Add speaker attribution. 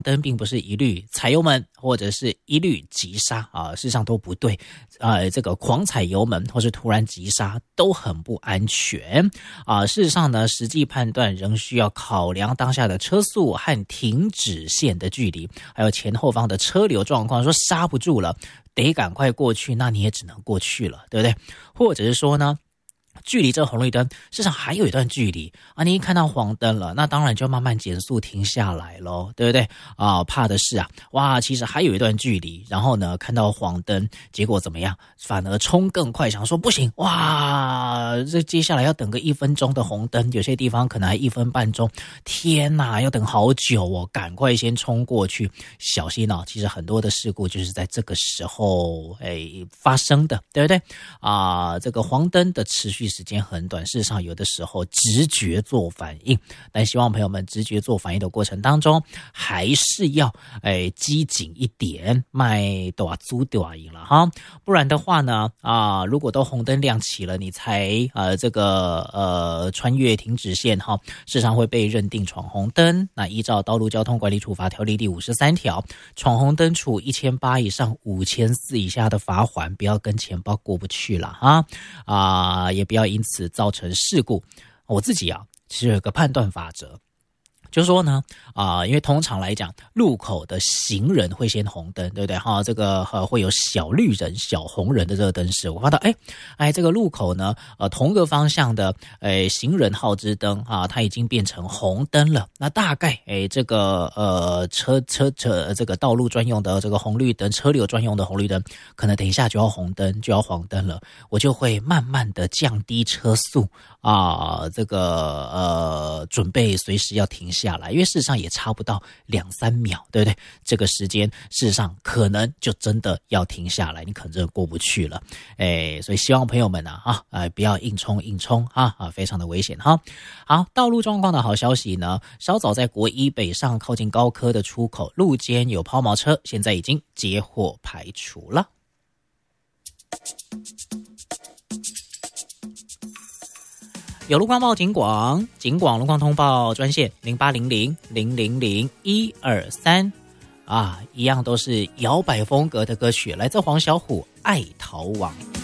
Speaker 1: 灯并不是一律踩油门或者是一律急刹啊，事实上都不对。这个狂踩油门或是突然急刹都很不安全啊。事实上呢，实际判断仍需要考量当下的车速和停止线的距离，还有前后方的车流状况。说刹不住了，得赶快过去，那你也只能过去了，对不对？或者是说呢，距离这红绿灯事实上还有一段距离啊，你一看到黄灯了，那当然就慢慢减速停下来咯，对不对啊？怕的是啊，哇，其实还有一段距离，然后呢看到黄灯，结果怎么样？反而冲更快，想说不行，哇，这接下来要等个1分钟的红灯，有些地方可能还1分半钟，天哪，要等好久哦，赶快先冲过去，小心哦。其实很多的事故就是在这个时候发生的，对不对啊？这个黄灯的持续时间很短，事实上有的时候直觉做反应，但希望朋友们直觉做反应的过程当中，还是要机警一点，卖多租多赢了哈，不然的话呢如果都红灯亮起了，你才穿越停止线哈，事实上会被认定闯红灯。那依照道路交通管理处罚条例第53条，闯红灯处1800以上5400以下的罚款，不要跟钱包过不去了哈也不要因此造成事故。我自己其实有一个判断法则，就是说呢因为通常来讲，路口的行人会先红灯，对不对哈？这个会有小绿人、小红人的这个灯饰。我发到这个路口呢同个方向的行人号之灯它已经变成红灯了。那大概这个这个道路专用的这个红绿灯，车流专用的红绿灯，可能等一下就要红灯，就要黄灯了，我就会慢慢的降低车速这个准备随时要停下来，因为事实上也差不到2-3秒，对不对？这个时间事实上可能就真的要停下来，你可能真的过不去了。所以希望朋友们不要硬冲非常的危险哈。好，道路状况的好消息呢，稍早在国一北上靠近高科的出口路肩有抛锚车，现在已经接获排除了。有路况报警广路况通报专线0800000123一样都是摇摆风格的歌曲，来自黄小琥《爱逃网》。